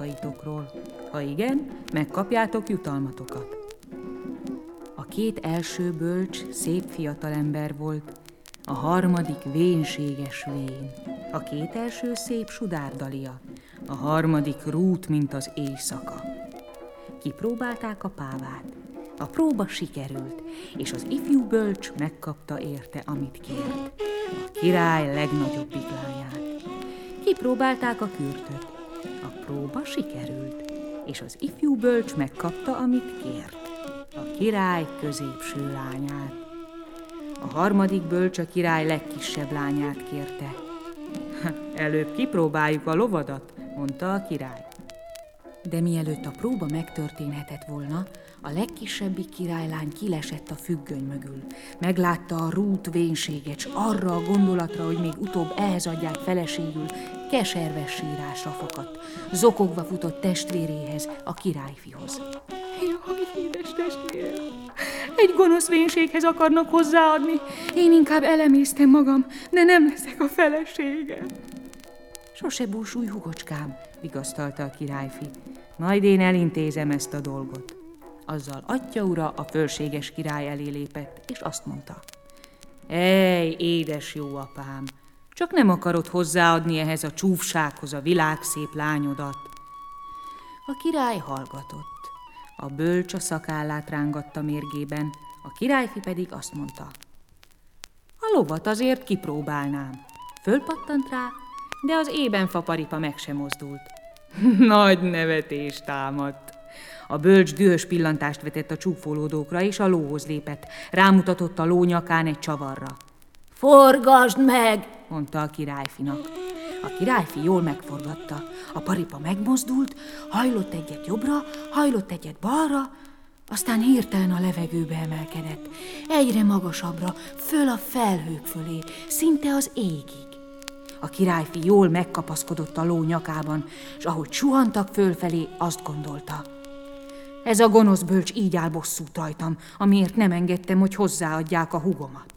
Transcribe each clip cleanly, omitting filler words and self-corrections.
játékaitokról. Ha igen, megkapjátok jutalmatokat. A két első bölcs szép fiatalember volt, a harmadik vénséges vén. A két első szép sudárdalia, a harmadik rút, mint az éjszaka. Kipróbálták a pávát. A próba sikerült, és az ifjú bölcs megkapta érte, amit kért. A király legnagyobbik lányát. Kipróbálták a kürtöt. A próba sikerült, és az ifjú bölcs megkapta, amit kért. A király középső lányát. A harmadik bölcs a király legkisebb lányát kérte. Előbb kipróbáljuk a lovadat, mondta a király. De mielőtt a próba megtörténhetett volna, a legkisebbik királylány kilesett a függöny mögül. Meglátta a rút vénséget, s arra a gondolatra, hogy még utóbb ehhez adják feleségül, keserves sírásra fakadt. Zokogva futott testvéréhez, a királyfihoz. Jaj, édes testvérem! Egy gonosz vénséghez akarnak hozzáadni. Én inkább elemésztem magam, de nem leszek a felesége. Sose búsulj, hugocskám, vigasztalta a királyfi. Majd én elintézem ezt a dolgot. Azzal atya ura a fölséges király elé lépett, és azt mondta. Ej, édes jó apám, csak nem akarod hozzáadni ehhez a csúfsághoz a világszép lányodat. A király hallgatott. A bölcs a szakállát rángatta mérgében, a királyfi pedig azt mondta. A lovat azért kipróbálnám. Fölpattant rá, de az ébenfa paripa meg sem mozdult. Nagy nevetés támadt. A bölcs dühös pillantást vetett a csúfolódókra, és a lóhoz lépett. Rámutatott a ló nyakán egy csavarra. Forgasd meg, mondta a királyfinak. A királyfi jól megforgatta. A paripa megmozdult, hajlott egyet jobbra, hajlott egyet balra, aztán hirtelen a levegőbe emelkedett. Egyre magasabbra, föl a felhők fölé, szinte az égig. A királyfi jól megkapaszkodott a ló nyakában, és ahogy suhantak fölfelé, azt gondolta. Ez a gonosz bölcs így áll bosszút rajtam, amiért nem engedtem, hogy hozzáadják a húgomat.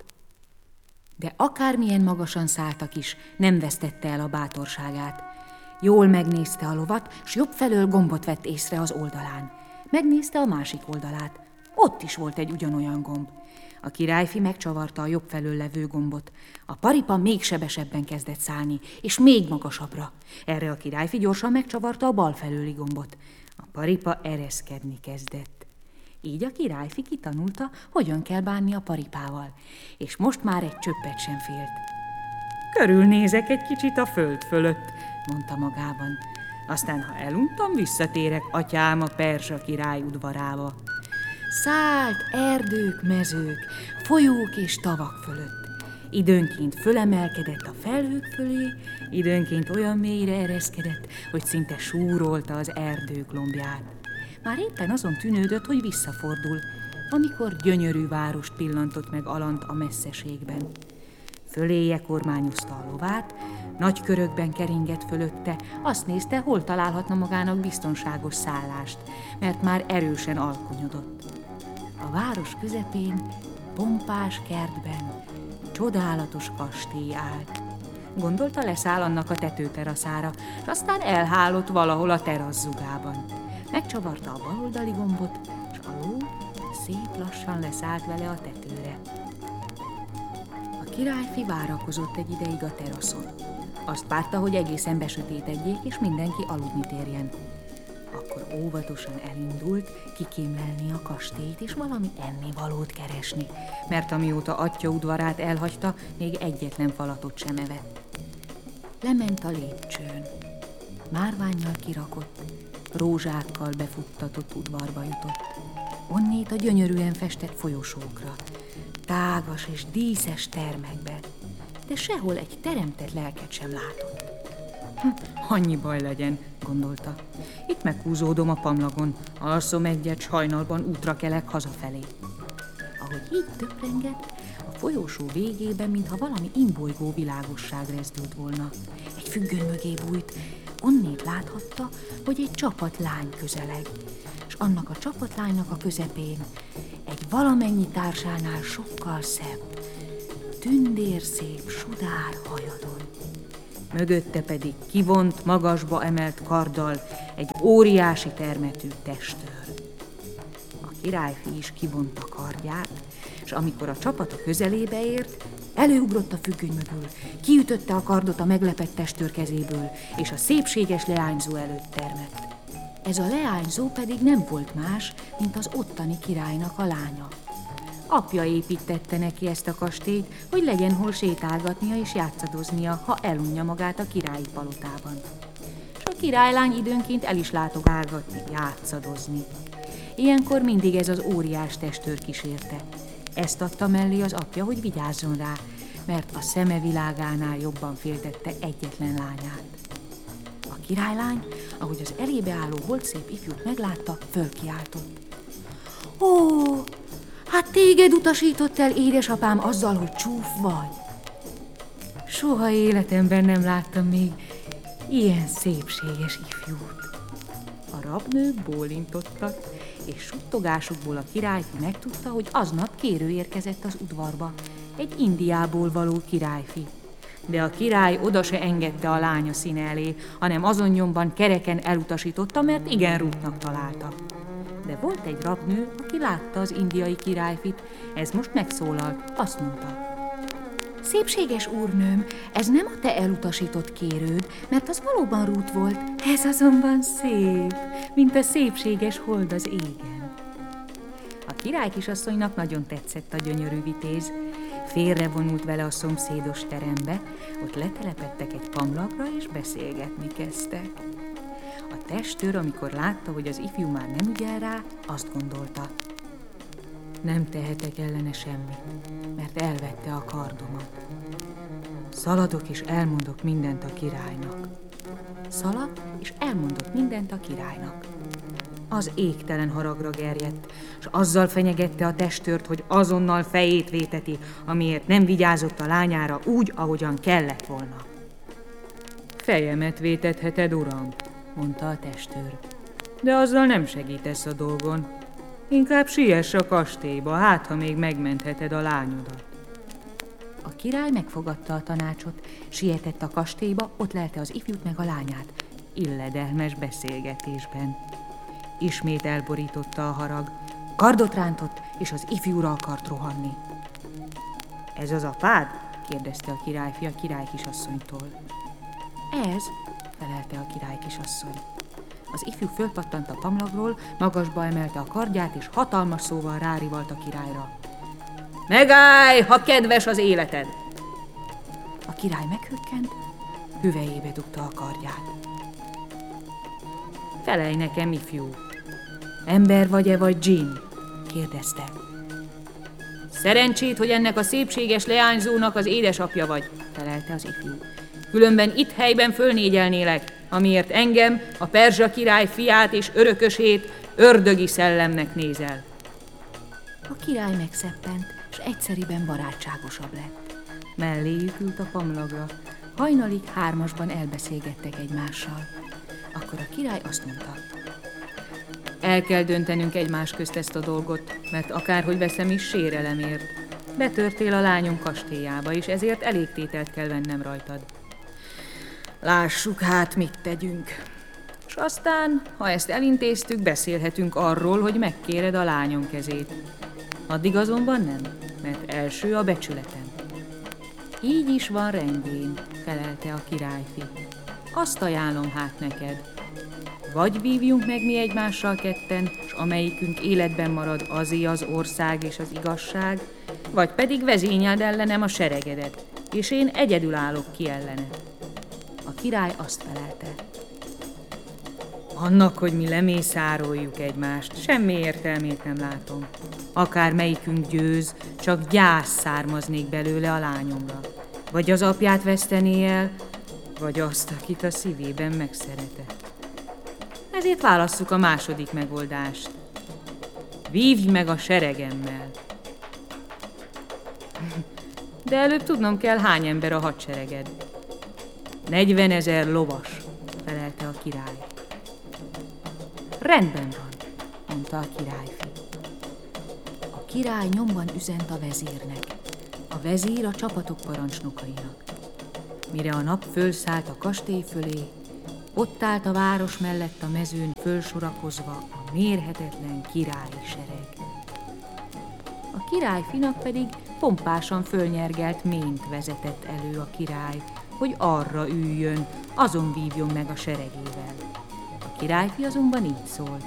De akármilyen magasan szálltak is, nem vesztette el a bátorságát. Jól megnézte a lovat, s jobb felől gombot vett észre az oldalán. Megnézte a másik oldalát. Ott is volt egy ugyanolyan gomb. A királyfi megcsavarta a jobb felől levő gombot. A paripa még sebesebben kezdett szállni, és még magasabbra. Erre a királyfi gyorsan megcsavarta a bal felőli gombot. A paripa ereszkedni kezdett. Így a királyfi kitanulta, hogyan kell bánni a paripával, és most már egy csöppet sem félt. Körülnézek egy kicsit a föld fölött, mondta magában. Aztán, ha eluntam, visszatérek atyám a perzsa király udvarába. Szállt erdők, mezők, folyók és tavak fölött. Időnként fölemelkedett a felhők fölé, időnként olyan mélyre ereszkedett, hogy szinte súrolta az erdők lombját. Már éppen azon tűnődött, hogy visszafordul, amikor gyönyörű várost pillantott meg alant a messzeségben. Föléje kormányozta a lovát, nagy körökben keringett fölötte, azt nézte, hol találhatna magának biztonságos szállást, mert már erősen alkonyodott. A város közepén, pompás kertben, csodálatos kastély állt. Gondolta, leszáll annak a tetőteraszára, és aztán elhálott valahol a terasszugában. Megcsavarta a baloldali gombot, és a ló szép lassan leszállt vele a tetőre. A királyfi várakozott egy ideig a teraszon. Azt várta, hogy egészen besötétedjék, és mindenki aludni térjen. Akkor óvatosan elindult kikémlelni a kastélyt, és valami ennivalót keresni, mert amióta atya udvarát elhagyta, még egyetlen falatot sem evett. Lement a lépcsőn. Márvánnyal kirakott, rózsákkal befuttatott udvarba jutott. Onnét a gyönyörűen festett folyosókra, tágas és díszes termekbe, de sehol egy teremtett lelket sem látott. Annyi baj legyen, gondolta. Itt meghúzódom a pamlagon, alszom egyet, s hajnalban útra kelek hazafelé. Ahogy így töprengett, a folyósó végében, mintha valami imbolygó világosság rezdült volna. Egy függöny mögé bújt, onnét láthatta, hogy egy csapatlány közeleg, és annak a csapatlánynak a közepén egy valamennyi társánál sokkal szebb, tündérszép sudár hajadon. mögötte pedig kivont, magasba emelt karddal egy óriási termetű testőr. A királyfi is kivonta kardját, és amikor a csapat a közelébe ért, előugrott a függöny mögül, kiütötte a kardot a meglepett testőr kezéből, és a szépséges leányzó előtt termett. Ez a leányzó pedig nem volt más, mint az ottani királynak a lánya. Apja építette neki ezt a kastélyt, hogy legyen hol sétálgatnia és játszadoznia, ha elunja magát a királyi palotában. És a királylány időnként el is látogatni, játszadozni. Ilyenkor mindig ez az óriás testőr kísérte. Ezt adta mellé az apja, hogy vigyázzon rá, mert a szeme világánál jobban féltette egyetlen lányát. A királylány, ahogy az elébe álló holdszép ifjút meglátta, fölkiáltott. Ó, hát téged utasított el édesapám azzal, hogy csúf vagy. Soha életemben nem láttam még ilyen szépséges ifjút. A rabnők bólintottak, és suttogásukból a királyfi megtudta, hogy aznap kérő érkezett az udvarba, egy Indiából való királyfi. De a király oda se engedte a lánya színe elé, hanem azon nyomban kereken elutasította, mert igen rútnak találta. De volt egy rabnő, aki látta az indiai királyfit, ez most megszólalt, azt mondta. Szépséges úrnőm, ez nem a te elutasított kérőd, mert az valóban rút volt, ez azonban szép, mint a szépséges hold az égen. A király kisasszonynak nagyon tetszett a gyönyörű vitéz, félrevonult vele a szomszédos terembe, ott letelepedtek egy pamlagra és beszélgetni kezdtek. A testőr, amikor látta, hogy az ifjú már nem ügyel rá, azt gondolta. Nem tehetek ellene semmit, mert elvette a kardomat. Szaladok és elmondok mindent a királynak. Szaladt és elmondott mindent a királynak. Az égtelen haragra gerjedt, és azzal fenyegette a testőrt, hogy azonnal fejét véteti, amiért nem vigyázott a lányára úgy, ahogyan kellett volna. Fejemet vétetheted, uram, mondta a testőr, de azzal nem segítesz a dolgon. Inkább siess a kastélyba, hát ha még megmentheted a lányodat. A király megfogadta a tanácsot, sietett a kastélyba, ott lelte az ifjút meg a lányát, illedelmes beszélgetésben. Ismét elborította a harag, kardot rántott, és az ifjúra akart rohanni. Ez az apád? kérdezte a királyfi a király kisasszonytól. Ez, felelte a király kisasszony. Az ifjú fölpattant a pamlagról, magasba emelte a kardját, és hatalmas szóval rárivalt a királyra. Megállj, ha kedves az életed! A király meghökkent, hüvelyébe dugta a kardját. Felelj nekem, ifjú! Ember vagy-e, vagy dzsinn? kérdezte. Szerencsét, hogy ennek a szépséges leányzónak az édesapja vagy, felelte az ifjú. Különben itt helyben fölnégyelnélek, amiért engem, a perzsa király fiát és örökösét ördögi szellemnek nézel. A király megszeppent, és egyszeriben barátságosabb lett. Melléjük ült a pamlagra, hajnalig hármasban elbeszélgettek egymással. Akkor a király azt mondta. El kell döntenünk egymás közt ezt a dolgot, mert akárhogy veszem is, sérelemért. Betörtél a lányom kastélyába, és ezért elégtételt kell vennem rajtad. Lássuk hát, mit tegyünk. És aztán, ha ezt elintéztük, beszélhetünk arról, hogy megkéred a lányom kezét. Addig azonban nem, mert első a becsületem. Így is van rendjén, felelte a királyfi. Azt ajánlom hát neked. Vagy vívjunk meg mi egymással ketten, s amelyikünk életben marad, azé az ország és az igazság, vagy pedig vezényeld ellenem a seregedet, és én egyedül állok ki ellene. A király azt felelte. Annak, hogy mi lemészároljuk egymást, semmi értelmét nem látom. Akár melyikünk győz, csak gyász származnék belőle a lányomra. Vagy az apját vesztené el, vagy azt, akit a szívében megszeretett. Ezért válasszuk a második megoldást. Vívj meg a seregemmel. De előbb tudnom kell, hány ember a hadsereged. 40 000 lovas, felelte a király. Rendben van, mondta a királyfi. A király nyomban üzent a vezírnek. A vezír a csapatok parancsnokainak. Mire a nap fölszállt a kastély fölé, ott állt a város mellett a mezőn fölsorakozva a mérhetetlen királyi sereg. A királyfinak pedig pompásan fölnyergelt ményt vezetett elő a király, hogy arra üljön, azon vívjon meg a seregével. A királyfi azonban így szólt: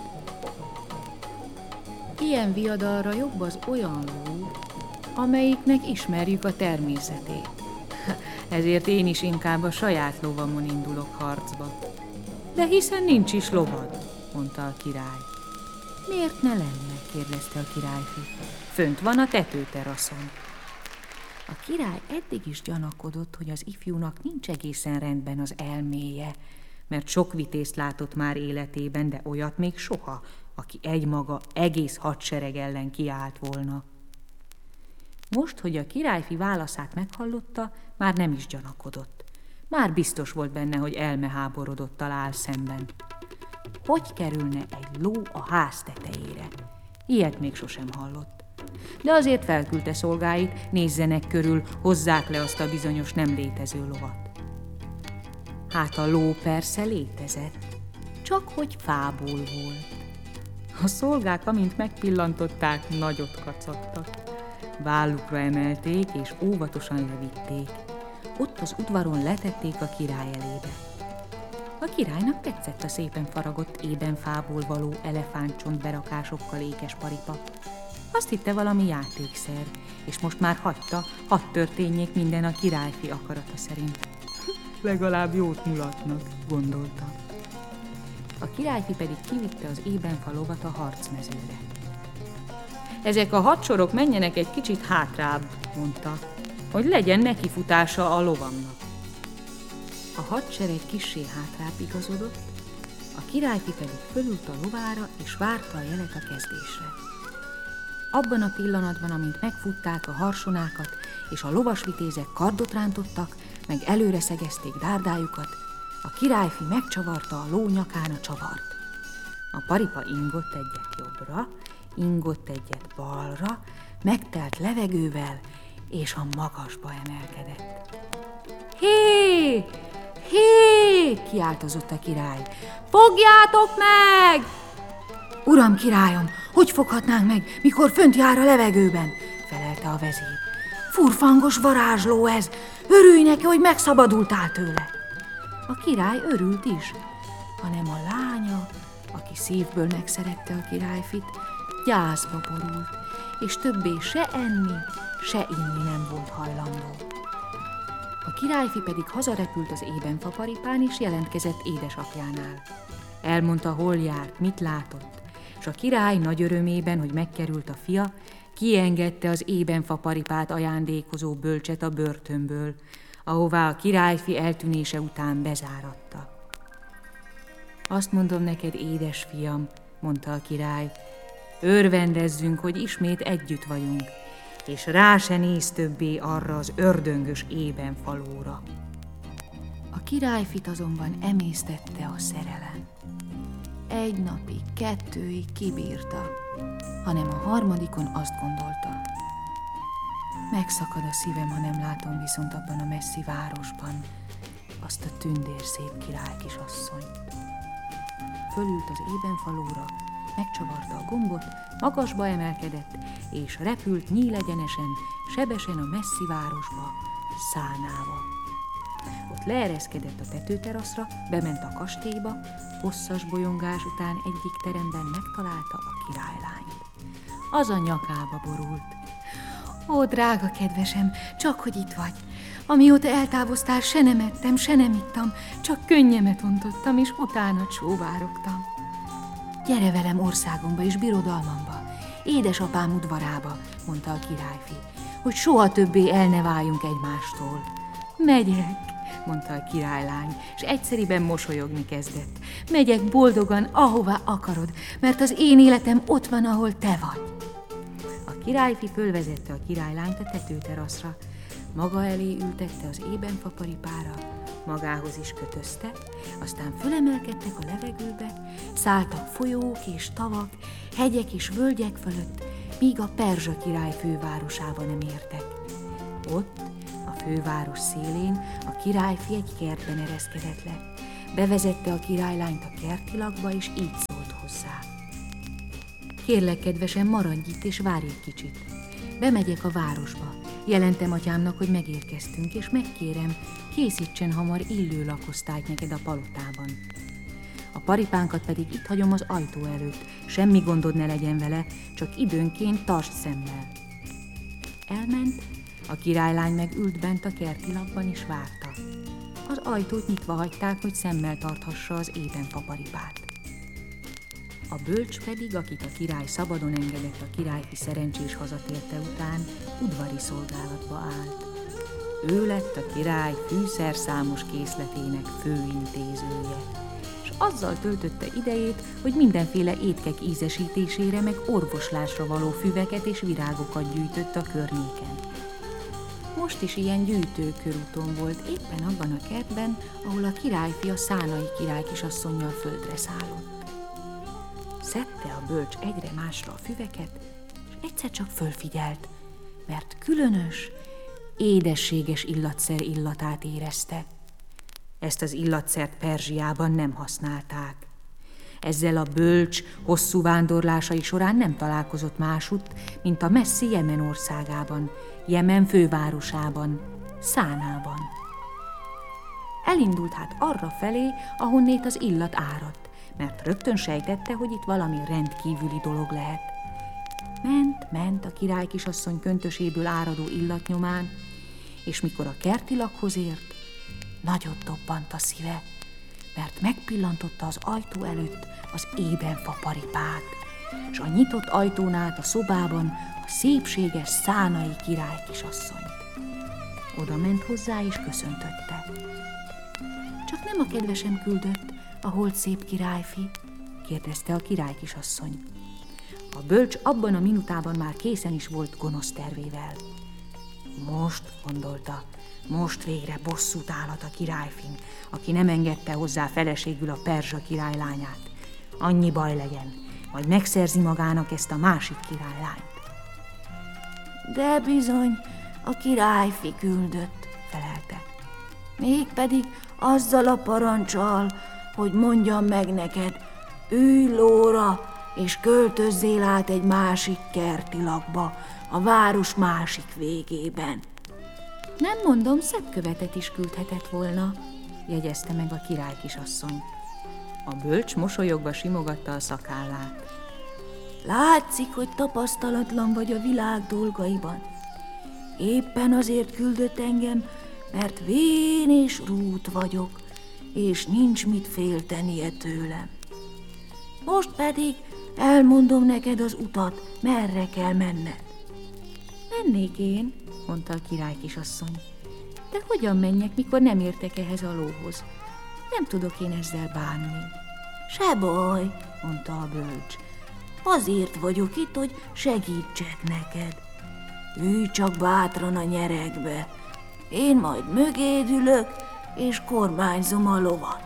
ilyen viadalra jobb az olyan ló, amelyiknek ismerjük a természetét. Ezért én is inkább a saját lovamon indulok harcba. De hiszen nincs is lovad, mondta a király. Miért ne lenne? kérdezte a királyfi. Fönt van a tetőteraszon. A király eddig is gyanakodott, hogy az ifjúnak nincs egészen rendben az elméje, mert sok vitézt látott már életében, de olyat még soha, aki egymaga egész hadsereg ellen kiállt volna. Most, hogy a királyfi válaszát meghallotta, már nem is gyanakodott. Már biztos volt benne, hogy elmeháborodottal áll szemben. Hogy kerülne egy ló a ház tetejére? Ilyet még sosem hallott. De azért felküldte szolgáit, nézzenek körül, hozzák le azt a bizonyos nem létező lovat. Hát a ló persze létezett, csak hogy fából volt. A szolgák, amint megpillantották, nagyot kacagtak. Vállukra emelték, és óvatosan levitték. Ott az udvaron letették a király elébe. A királynak tetszett a szépen faragott ébenfából való elefántcsont berakásokkal ékes paripa. Azt hitte valami játékszer, és most már hagyta, hadd történjék minden a királyfi akarata szerint. Legalább jót mulatnak, gondolta. A királyfi pedig kivitte az ébenfa lovat a harcmezőre. Ezek a hadsorok menjenek egy kicsit hátrább, mondta, hogy legyen nekifutása a lovamnak. A hadsereg kissé hátrább igazodott, a királyfi pedig fölült a lovára és várta a jelet a kezdésre. Abban a pillanatban, amint megfutták a harsonákat, és a lovasvitézek kardot rántottak, meg előre szegezték dárdájukat, a királyfi megcsavarta a ló nyakán a csavart. A paripa ingott egyet jobbra, ingott egyet balra, megtelt levegővel, és a magasba emelkedett. Hé! Hé! Kiáltozott a király. Fogjátok meg! Uram, királyom, hogy foghatnánk meg, mikor fönt jár a levegőben? Felelte a vezír. Furfangos varázsló ez, örülj neki, hogy megszabadultál tőle. A király örült is, hanem a lánya, aki szívből megszerette a királyfit, gyászba borult, és többé se enni, se inni nem volt hajlandó. A királyfi pedig hazarepült az ébenfa paripán, és jelentkezett édesapjánál. Elmondta, hol járt, mit látott, és a király nagy örömében, hogy megkerült a fia, kiengedte az ébenfa paripát ajándékozó bölcset a börtönből, ahová a királyfi eltűnése után bezáratta. Azt mondom neked, édes fiam, mondta a király, örvendezzünk, hogy ismét együtt vagyunk, és rá se néz többé arra az ördöngös ébenfalóra. A királyfit azonban emésztette a szerelem. Egy napig, kettőig kibírta, hanem a harmadikon azt gondolta. Megszakad a szívem, ha nem látom viszont abban a messzi városban azt a tündérszép királykisasszonyt. Fölült az ébenfalóra, megcsavarta a gombot, magasba emelkedett, és repült nyílegyenesen, sebesen a messzi városba, szánával. Ott leereszkedett a tetőteraszra, bement a kastélyba, hosszas bolyongás után egyik teremben megtalálta a királylányt. Az a nyakába borult. Ó, drága kedvesem, csak hogy itt vagy. Amióta eltávoztál, se nem ettem, se nem ittam, csak könnyemet ontottam, és utána csóvárogtam. Gyere velem országomba és birodalmamba, édesapám udvarába, mondta a királyfi, hogy soha többé el ne váljunk egymástól. Megyek, mondta a királylány, és egyszeriben mosolyogni kezdett. Megyek boldogan, ahová akarod, mert az én életem ott van, ahol te vagy. A királyfi fölvezette a királylányt a tetőteraszra, maga elé ültette az ébenfa paripára, magához is kötözte, aztán fölemelkedtek a levegőbe, szálltak folyók és tavak, hegyek és völgyek fölött, míg a perzsa király fővárosába nem értek. Ott, a főváros szélén a királyfi egy kertben ereszkedett le. Bevezette a királylányt a kertilakba, és így szólt hozzá. Kérlek, kedvesen, maradj itt, és várj egy kicsit. Bemegyek a városba. Jelentem atyámnak, hogy megérkeztünk, és megkérem, készítsen hamar illő lakosztályt neked a palotában. A paripánkat pedig itt hagyom az ajtó előtt, semmi gondod ne legyen vele, csak időnként tartsd szemmel. Elment, a királylány meg ült bent a kertilakban, és várta. Az ajtót nyitva hagyták, hogy szemmel tarthassa az édenfa paripát. A bölcs pedig, akit a király szabadon engedett a királyfi szerencsés hazatérte után, udvari szolgálatba állt. Ő lett a király fűszerszámos készletének főintézője, és azzal töltötte idejét, hogy mindenféle étkek ízesítésére meg orvoslásra való füveket és virágokat gyűjtött a környéken. Most is ilyen gyűjtőkörúton volt, éppen abban a kertben, ahol a királyfi a szánai király kisasszonnyal földre szállott. Szedte a bölcs egyre másra a füveket, és egyszer csak fölfigyelt, mert különös, édességes illatszer illatát érezte. Ezt az illatszert Perzsiában nem használták. Ezzel a bölcs hosszú vándorlásai során nem találkozott másutt, mint a messzi Jemen országában, Jemen fővárosában, Szánában. Elindult hát arra felé, ahonnét az illat áradt, mert rögtön sejtette, hogy itt valami rendkívüli dolog lehet. Ment a király kisasszony köntöséből áradó illatnyomán, és mikor a kertilakhoz ért, nagyot dobbant a szíve, mert megpillantotta az ajtó előtt az édenfa paripát, és a nyitott ajtón át a szobában a szépséges szánai király kisasszonyt. Oda ment hozzá és köszöntötte. Csak nem a kedvesem küldött, a holt szép királyfi? Kérdezte a király kisasszony. A bölcs abban a minutában már készen is volt gonosz tervével. Most, gondolta, most végre bosszút állhat a királyfin, aki nem engedte hozzá feleségül a perzsa királylányát. Annyi baj legyen, majd megszerzi magának ezt a másik királylányt. De bizony, a királyfi küldött, felelte. Mégpedig azzal a paranccsal, hogy mondjam meg neked, ülj lóra, és költözzél át egy másik kertilakba, a város másik végében. Nem mondom, szebb követet is küldhetett volna, jegyezte meg a király kisasszony. A bölcs mosolyogva simogatta a szakállát. Látszik, hogy tapasztalatlan vagy a világ dolgaiban. Éppen azért küldött engem, mert vén és rút vagyok, és nincs mit féltenie tőlem. Most pedig elmondom neked az utat, merre kell menned. Mennék én, mondta a király kisasszony. De hogyan menjek, mikor nem értek ehhez a lóhoz? Nem tudok én ezzel bánni. Se baj, mondta a bölcs. Azért vagyok itt, hogy segítsek neked. Ülj csak bátran a nyeregbe. Én majd mögéd ülök, és kormányzom a lovat.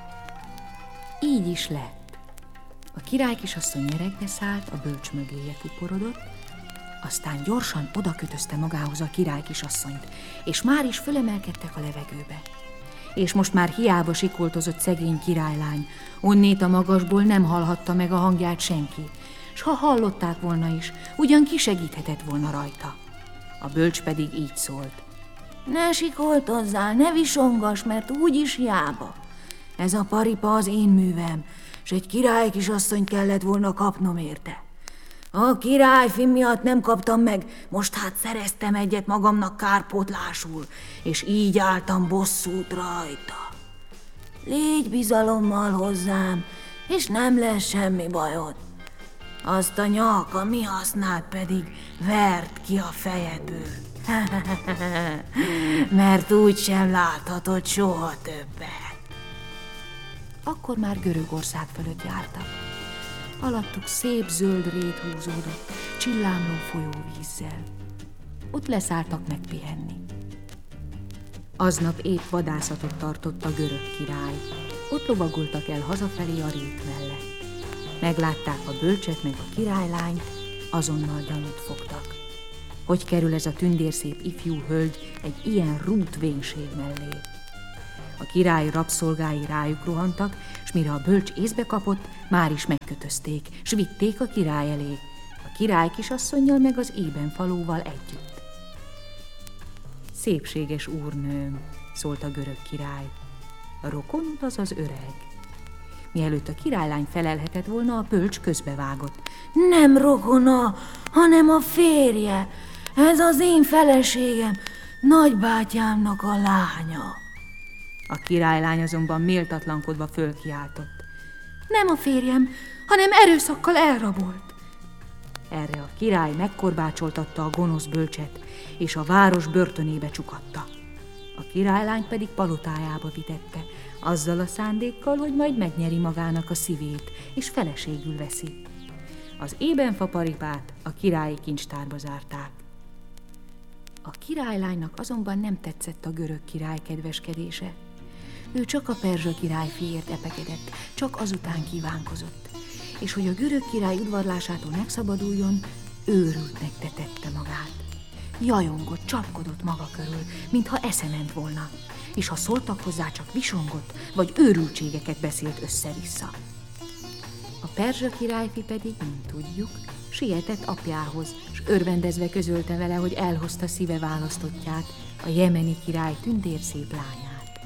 Így is lett. A király kisasszony nyeregbe szállt, a bölcs mögéje kuporodott, aztán gyorsan odakötözte magához a király kisasszonyt, és már is fölemelkedtek a levegőbe. És most már hiába sikoltozott szegény királylány, onnét a magasból nem hallhatta meg a hangját senki, s ha hallották volna is, ugyan ki segíthetett volna rajta. A bölcs pedig így szólt. Ne sikoltozzál, ne visongass, mert úgyis hiába. Ez a paripa az én művem, s egy király kisasszonyt kellett volna kapnom érte. A királyfi miatt nem kaptam meg, most hát szereztem egyet magamnak kárpótlásul, és így álltam bosszút rajta. Légy bizalommal hozzám, és nem lesz semmi bajod. Azt a nyalka mi hasznát pedig vert ki a fejedből. Mert úgy sem láthatod soha többet. Akkor már Görögország fölött jártak. Alattuk szép zöld rét húzódott, csillámló folyóvízzel. Ott leszálltak megpihenni. Aznap épp vadászatot tartott a görög király. Ott lovagoltak el hazafelé a rét mellett. Meglátták a bölcset meg a királylányt, azonnal gyanút fogtak. Hogy kerül ez a tündérszép ifjú hölgy egy ilyen rút vénség mellé? A király rabszolgái rájuk rohantak, s mire a bölcs észbe kapott, már is megkötözték, s vitték a király elé, a király kisasszonnyal meg az ébenfalóval együtt. Szépséges úrnőm, szólt a görög király, a rokonod az az öreg. Mielőtt a királylány felelhetett volna, a bölcs közbevágott. Nem rokona, hanem a férje. Ez az én feleségem, nagybátyámnak a lánya. A királylány azonban méltatlankodva fölkiáltott. Nem a férjem, hanem erőszakkal elrabolt. Erre a király megkorbácsoltatta a gonosz bölcset, és a város börtönébe csukatta. A királylány pedig palotájába vitette, azzal a szándékkal, hogy majd megnyeri magának a szívét, és feleségül veszi. Az ébenfa paripát a királyi kincstárba zárták. A királylánynak azonban nem tetszett a görög király kedveskedése. Ő csak a perzsa királyfiért epekedett, csak azután kívánkozott, és hogy a görög király udvarlásától megszabaduljon, őrültnek tetette magát. Jajongott, csapkodott maga körül, mintha eszement volna, és ha szóltak hozzá, csak visongott, vagy őrültségeket beszélt össze-vissza. A perzsa királyfi pedig, mint tudjuk, sietett apjához, s örvendezve közölte vele, hogy elhozta szíve választottját, a jemeni király tündérszép lányát.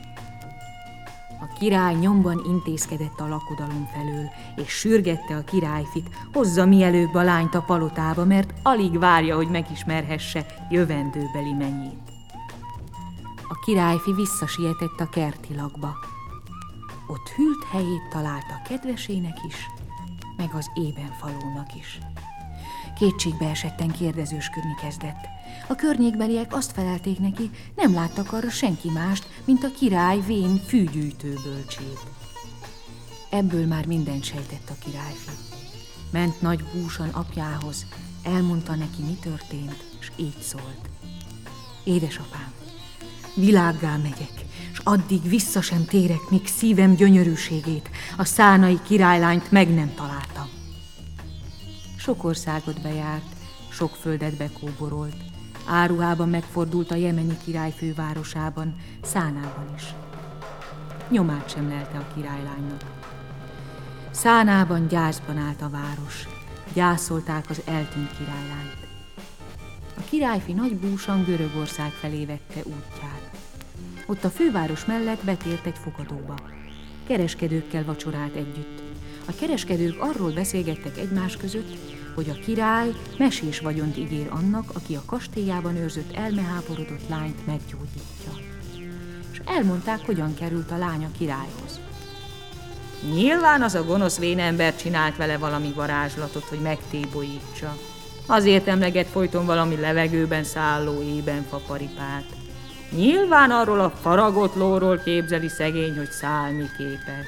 A király nyomban intézkedett a lakodalom felől, és sürgette a királyfit, hozza mielőbb a lányt a palotába, mert alig várja, hogy megismerhesse jövendőbeli mennyét. A királyfi visszasietett a kerti lakba. Ott hűlt helyét találta kedvesének is, meg az ébenfalónak is. Kétségbe esetten kérdezősködni kezdett. A környékbeliek azt felelték neki, nem láttak arra senki mást, mint a király vén fűgyűjtő bölcsét. Ebből már mindent sejtett a királyfi. Ment nagy búsan apjához, elmondta neki, mi történt, s így szólt. Édesapám, világgá megyek, s addig vissza sem térek, míg szívem gyönyörűségét, a szánai királylányt meg nem találtam. Sok országot bejárt, sok földet bekóborolt, áruhában megfordult a jemeni király fővárosában, Szánában is. Nyomát sem lelte a királylánynak. Szánában gyászban állt a város, gyászolták az eltűnt királylányt. A királyfi nagy búsan Görögország felé vette útját. Ott a főváros mellett betért egy fogadóba. Kereskedőkkel vacsorált együtt. A kereskedők arról beszélgettek egymás között, hogy a király mesés vagyont ígér annak, aki a kastélyában őrzött elmeháborodott lányt meggyógyítja. És elmondták, hogyan került a lány a királyhoz. Nyilván az a gonosz vénember csinált vele valami varázslatot, hogy megtébolyítsa. Azért emleget folyton valami levegőben szálló ébenfa paripát. Nyilván arról a faragott lóról képzeli szegény, hogy szállni képes.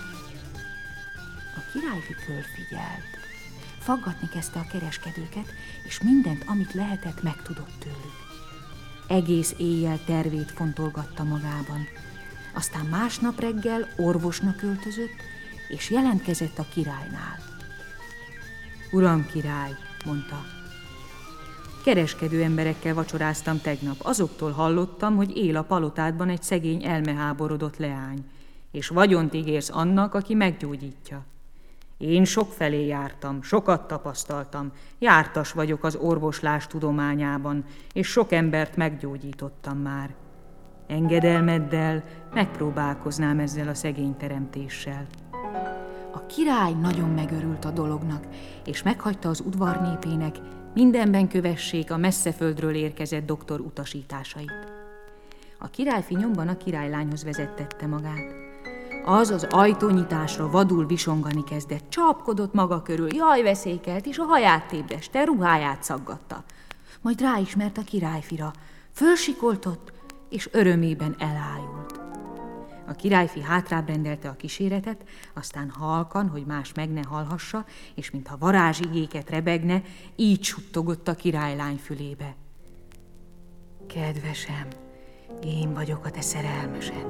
A királyfi fölfigyelt. Faggatni kezdte a kereskedőket, és mindent, amit lehetett, megtudott tőlük. Egész éjjel tervét fontolgatta magában. Aztán másnap reggel orvosnak öltözött, és jelentkezett a királynál. Uram király, mondta, kereskedő emberekkel vacsoráztam tegnap. Azoktól hallottam, hogy él a palotádban egy szegény elmeháborodott leány, és vagyont ígérsz annak, aki meggyógyítja. Én sokfelé jártam, sokat tapasztaltam, jártas vagyok az orvoslás tudományában, és sok embert meggyógyítottam már. Engedelmeddel megpróbálkoznám ezzel a szegény teremtéssel. A király nagyon megörült a dolognak, és meghagyta az udvar népének, mindenben kövessék a messzeföldről érkezett doktor utasításait. A királyfi nyomban a királylányhoz vezettette magát. Az ajtónyitásra vadul visongani kezdett, csapkodott maga körül, jaj veszékelt, és a haját tépdeste, ruháját szaggatta. Majd ráismert a királyfira, fölsikoltott, és örömében elájult. A királyfi hátrább rendelte a kíséretet, aztán halkan, hogy más meg ne hallhassa, és mintha varázsigéket rebegne, így suttogott a királylány fülébe. Kedvesem, én vagyok a te szerelmesed.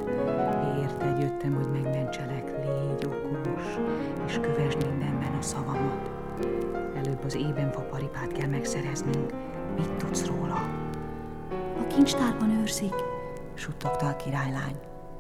Érted jöttem, hogy megmentselek, légy okos, és kövesd mindenben a szavamat. Előbb az ébenfa paripát kell megszereznünk. Mit tudsz róla? A kincstárban őrzik, Suttogta a királylány.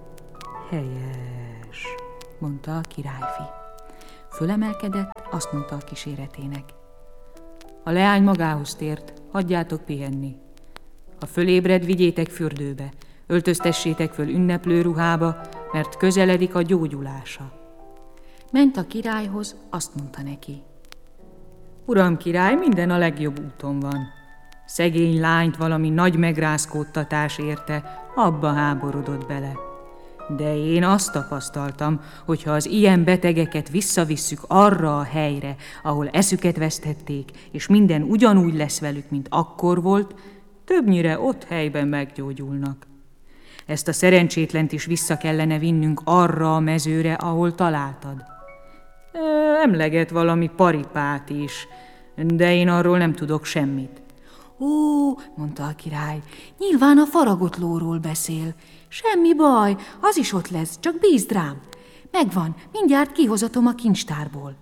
Helyes, mondta a királyfi. Fölemelkedett, azt mondta a kíséretének. A leány magához tért, hagyjátok pihenni. Ha fölébred, vigyétek fürdőbe, öltöztessétek föl ünneplő ruhába, mert közeledik a gyógyulása. Ment a királyhoz, azt mondta neki. Uram király, minden a legjobb úton van. Szegény lányt valami nagy megrázkódtatás érte, abba háborodott bele. De én azt tapasztaltam, hogy ha az ilyen betegeket visszavisszük arra a helyre, ahol eszüket vesztették, és minden ugyanúgy lesz velük, mint akkor volt, többnyire ott helyben meggyógyulnak. Ezt a szerencsétlent is vissza kellene vinnünk arra a mezőre, ahol találtad. Emleget valami paripát is, de én arról nem tudok semmit. Ó, mondta a király, nyilván a faragott lóról beszél. Semmi baj, az is ott lesz, csak bízd rám. Megvan, mindjárt kihozatom a kincstárból.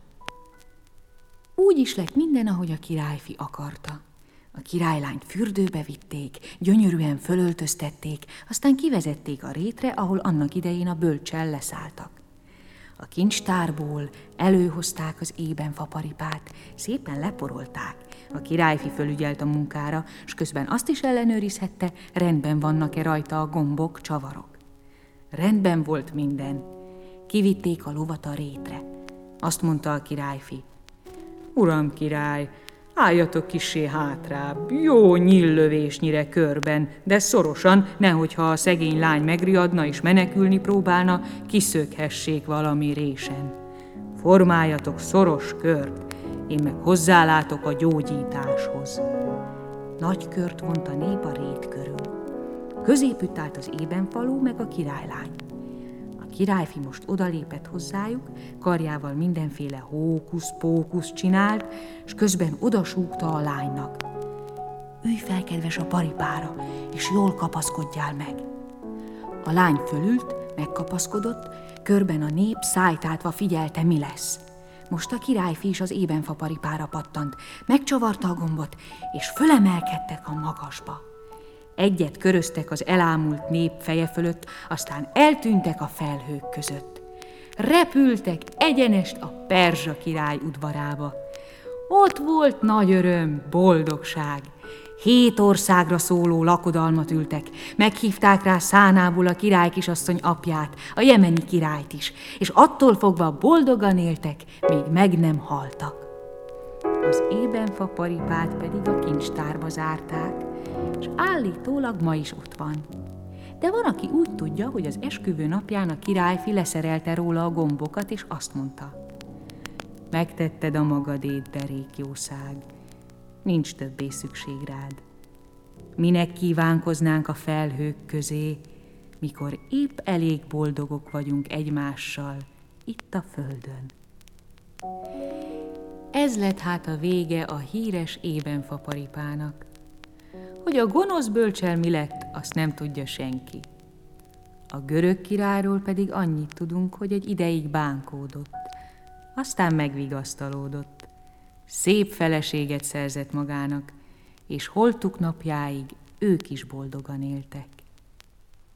Úgy is lett minden, ahogy a királyfi akarta. A királylányt fürdőbe vitték, gyönyörűen fölöltöztették, aztán kivezették a rétre, ahol annak idején a bölccsel leszálltak. A kincstárból előhozták az ébenfa paripát, szépen leporolták. A királyfi fölügyelt a munkára, s közben azt is ellenőrizhette, rendben vannak-e rajta a gombok, csavarok. Rendben volt minden. Kivitték a lovat a rétre. Azt mondta a királyfi. Uram király, álljatok kissé hátrább, jó nyíllövésnyire körben, de szorosan, nehogyha a szegény lány megriadna és menekülni próbálna, kiszökhessék valami résen. Formáljatok szoros kört, én meg hozzálátok a gyógyításhoz. Nagy kört vont a nép a rét körül. Középütt állt az ébenfalú meg a királylány. A királyfi most odalépett hozzájuk, karjával mindenféle hókusz-pókusz csinált, s közben odasúgta a lánynak. Ülj fel, kedves, a paripára, és jól kapaszkodjál meg. A lány fölült, megkapaszkodott, körben a nép szájtátva figyelte, mi lesz. Most a királyfi is az ébenfa paripára pattant, megcsavarta a gombot, és fölemelkedtek a magasba. Egyet köröztek az elámult nép feje fölött, aztán eltűntek a felhők között. Repültek egyenest a perzsa király udvarába. Ott volt nagy öröm, boldogság. 7 országra szóló lakodalmat ültek, meghívták rá Szánából a király kisasszony apját, a jemeni királyt is, és attól fogva boldogan éltek, még meg nem haltak. Az ébenfa paripát pedig a kincstárba zárták, és állítólag ma is ott van. De van, aki úgy tudja, hogy az esküvő napján a királyfi leszerelte róla a gombokat, és azt mondta. Megtetted a magadét, derék jószág, nincs többé szükség rád. Minek kívánkoznánk a felhők közé, mikor épp elég boldogok vagyunk egymással itt a földön. Ez lett hát a vége a híres ébenfa paripának. Hogy a gonosz bölccsel mi lett, azt nem tudja senki. A görög királyról pedig annyit tudunk, hogy egy ideig bánkódott, aztán megvigasztalódott. Szép feleséget szerzett magának, és holtuk napjáig ők is boldogan éltek.